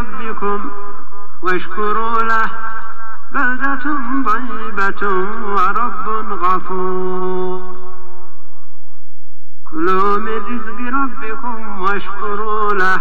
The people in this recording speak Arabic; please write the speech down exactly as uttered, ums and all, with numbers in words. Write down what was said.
ربكم واشكروا له بلدة طيبة ورب غفور. كلوا من رزق ربكم واشكروا له